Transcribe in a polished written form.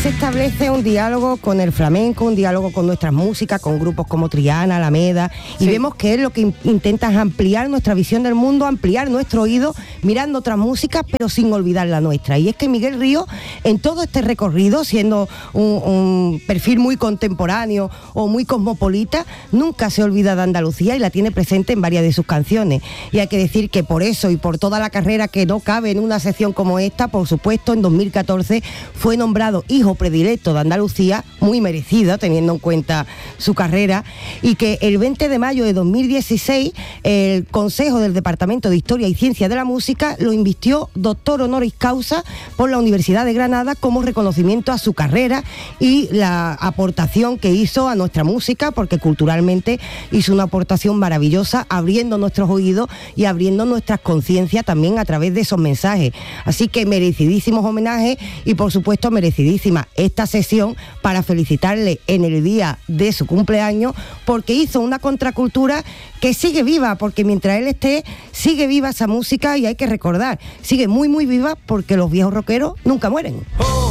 se establece un diálogo con el flamenco, un diálogo con nuestras músicas, con grupos como Triana, Alameda, y vemos que él lo que intenta es ampliar nuestra visión del mundo, ampliar nuestro oído, mirando otras músicas, pero sin olvidar la nuestra. Y es que Miguel Ríos, en todo este recorrido, siendo un perfil muy contemporáneo o muy cosmopolita, nunca se olvida de Andalucía y la tiene presente en varias de sus canciones. Y hay que decir que por eso y por toda la carrera que no cabe en una sección como esta, por supuesto, en 2014 fue nombrado hijo predilecto de Andalucía, muy merecido teniendo en cuenta su carrera, y que el 20 de mayo de 2016 el Consejo del Departamento de Historia y Ciencia de la Música lo invistió doctor honoris causa por la Universidad de Granada como reconocimiento a su carrera y la aportación que hizo a nuestra música, porque culturalmente hizo una aportación maravillosa, abriendo nuestros oídos y abriendo nuestras conciencias también a través de esos mensajes. Así que merecidísimos homenajes y por supuesto merecidísima esta sesión para felicitarle en el día de su cumpleaños, porque hizo una contracultura que sigue viva, porque mientras él esté, sigue viva esa música, y hay que recordar, sigue muy muy viva, porque los viejos rockeros nunca mueren.